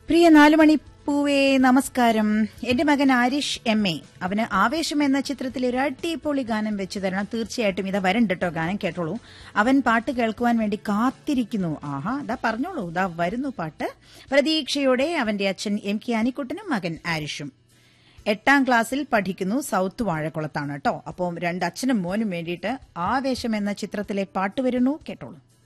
പ്രിയ 4 മണി പൂവേ നമസ്കാരം. എന്റെ മകൻ ആരിഷ് എം.എ. അവന് ആവേശം എന്ന ചിത്രത്തിൽ ഒരു അടിപൊളി ഗാനം വെച്ചു തരണം. തീർച്ചയായിട്ടും ഇതാ വരണ്ട കേട്ടോ, ഗാനം കേട്ടോളൂ. അവൻ പാട്ട് കേൾക്കുവാൻ വേണ്ടി കാത്തിരിക്കുന്നു. ആഹാ, ഇതാ പറഞ്ഞോളൂ, ഇതാ വരുന്നു പാട്ട്. പ്രതീക്ഷയോടെ അവന്റെ അച്ഛൻ എം.കെ. അനിക്കുട്ടനും മകൻ ആരിഷും. 8ാം ക്ലാസ്സിൽ പഠിക്കുന്നു. സൗത്ത് വാഴക്കുളത്താണ് കേട്ടോ. അപ്പം 2 അച്ഛനും മോനും വേണ്ടിയിട്ട് ആവേശം എന്ന ചിത്രത്തിലെ പാട്ട് വരുന്നു, കേട്ടോളൂ.